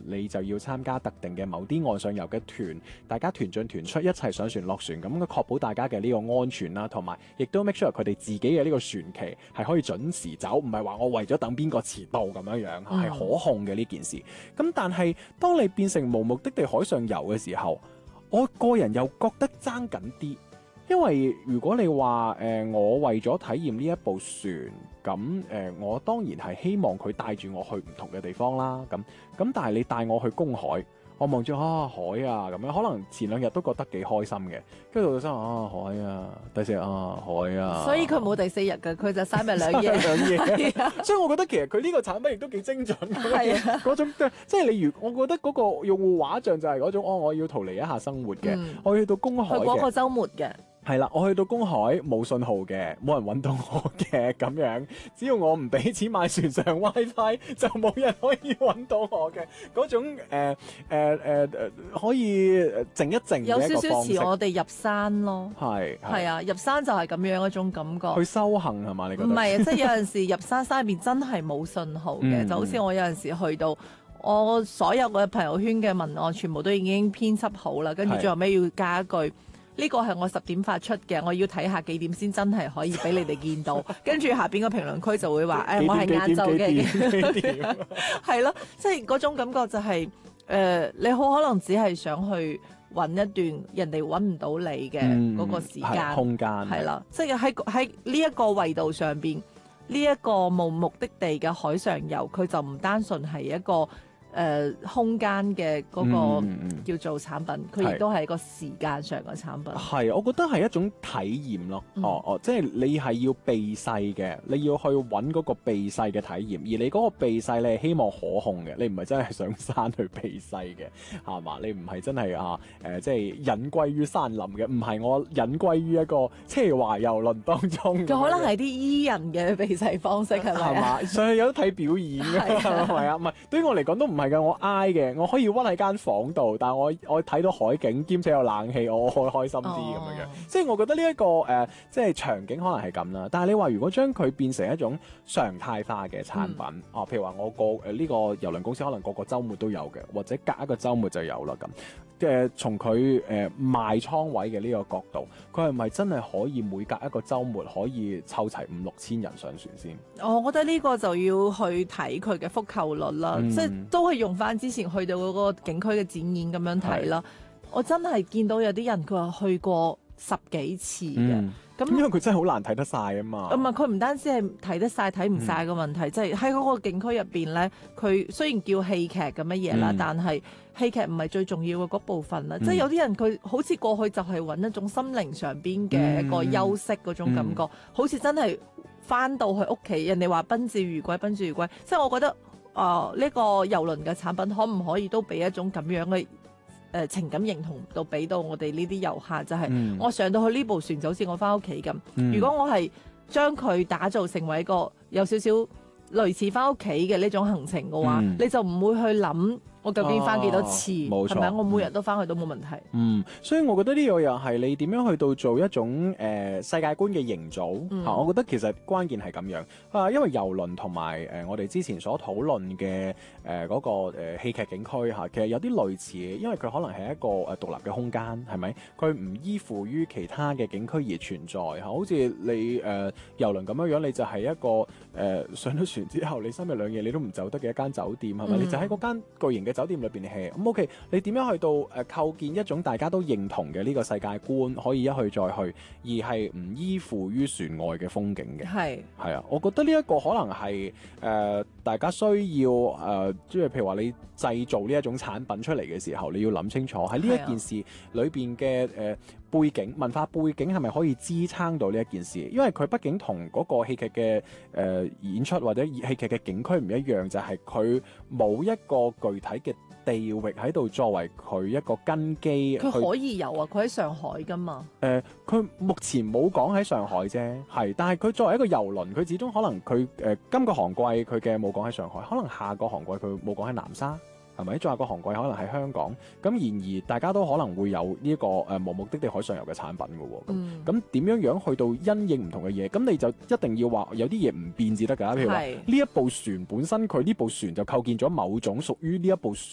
你就要參加特定嘅某啲岸上遊嘅團，大家團進團出一齊上船落船，咁確保大家嘅呢個安全啦，同埋亦都 make sure 佢哋自己嘅呢個船期係可以準時走，唔係話我為咗等邊個遲到咁樣係可控嘅呢件事。咁但係當你變成無目的地海上遊嘅時候，我個人又覺得爭緊啲。因為如果你話我為咗體驗呢一部船，咁我當然係希望佢帶住我去唔同嘅地方啦。咁但係你帶我去公海，我望住海啊咁樣，可能前兩日都覺得幾開心嘅，跟住到咗海啊，第四日海啊， 所以佢冇第四日嘅，佢就3日2夜。 2夜所以我覺得其實佢呢個產品亦都幾精準嘅，嗰種即係你我覺得嗰個用戶畫像就係嗰種我要逃離一下生活嘅，我要去到公海嘅， 去嗰個週末嘅。 係啦，我去到公海冇信號嘅，冇人揾到我嘅咁樣，只要我唔俾錢買船上 WiFi， 就冇人可以揾到我嘅嗰種可以靜一靜嘅一個方式。 有少少似我哋入山咯，係啊，入山就係咁樣一種感覺。 去修行係嘛？你覺得？ 唔係啊，即係有陣時入山入邊真係冇信號嘅，就好似我有陣時去到。我所有嘅朋友圈嘅文案全部都已經編輯好啦，跟住最後尾要加一句。呢個係我10點發出嘅，我要睇下幾點先真係可以俾你哋見到。跟住下邊個評論區就會話：我係晏晝嘅，係咯，即係嗰種感覺就係你好可能只係想去揾一段人哋揾唔到你嘅嗰個時間空間， 係啦，即係喺呢一個維度上邊，呢一個無目的地嘅海上遊，佢就唔單純係一個。空間嘅嗰個叫做產品，佢亦都係一個時間上嘅產品。 係，我覺得係一種體驗咯。即係你係要避世嘅，你要去揾嗰個避世嘅體驗，而你嗰個避世你係希望可控嘅，你唔係真係上山去避世嘅，係嘛？你唔係真係即係隱歸於山林嘅，唔係我隱歸於一個奢華遊輪當中。 佢可能係啲伊人嘅避世方式係咪？ 係嘛？上去有得睇表演嘅係咪啊？唔係，對於我嚟講都唔係。我挨嘅，我可以屈喺間房度，但係我睇到海景，兼且有冷氣，我開心啲咁樣。即係我覺得呢一個即係場景可能係咁啦。但係你話如果將佢變成一種常態化嘅產品，譬如話我呢個郵輪公司可能個週末都有嘅，或者隔一個週末就有啦咁。從佢賣倉位嘅呢個角度，佢係咪真係可以每隔一個週末可以湊齊5-6千人上船先？ 我覺得呢個就要去睇佢嘅復購率啦，即係都係用翻之前去到嗰個景區嘅展演咁樣睇啦。我真係見到有啲人佢話去過10幾次嘅。咁因為佢真係好難睇得晒啊嘛。 佢唔單止係睇得晒睇唔晒嘅問題，即係喺嗰個景區入邊咧，佢雖然叫戲劇咁乜嘢啦，但係戲劇唔係最重要嘅嗰部分啦。即係有啲人佢好似過去就係揾一種心靈上邊嘅一個休息嗰種感覺，好似真係翻到去屋企，人哋話賓至如歸，賓至如歸。即係我覺得呢個郵輪嘅產品可唔可以都俾一種咁樣嘅情感認同到俾到我哋呢啲遊客，就係我上到去呢部船就好似我翻屋企咁。如果我係將佢打造成為一個有少少類似翻屋企嘅呢種行程嘅話，你就唔會去諗我究竟翻幾多次，係咪？我每日都翻去都冇問題。 所以我覺得呢個又係你點樣去到做一種世界觀嘅營造。我覺得其實關鍵係咁樣。因為郵輪同埋我哋之前所討論嘅嗰個戲劇景區其實有啲類似，因為佢可能係一個獨立嘅空間，係咪？佢唔依附於其他嘅景區而存在。好似你郵輪咁樣，你就係一個上咗船之後，你3日2夜你都唔走得嘅一間酒店，係咪？你就喺嗰間巨型嘅酒店裏邊 hea 咁 OK， 你點樣去到構建一種大家都認同嘅呢個世界觀，可以一去再去，而係唔依附於船外嘅風景嘅？係啊，我覺得呢一個可能係大家需要即係譬如話你製造呢一種產品出嚟嘅時候，你要諗清楚喺呢一件事裏邊嘅背景文化背景係咪可以支撐到呢一件事？因為佢畢竟同嗰個戲劇嘅演出或者戲劇嘅景區唔一樣，就係佢冇一個具體嘅地域喺度作為佢一個根基。 佢可以有啊，佢喺上海噶嘛。 佢目前冇講喺上海啫，係，但係佢作為一個郵輪，佢始終可能佢今個航季佢嘅冇講喺上海，可能下個航季佢冇講喺南沙。係咪？再下個航季可能喺香港，咁然而大家都可能會有呢一個無目的地海上遊嘅產品嘅喎。咁點樣去到因應唔同嘅嘢？咁你就一定要話有啲嘢唔變至得㗎。譬如話呢一部船本身，佢呢部船就構建咗某種屬於呢一部船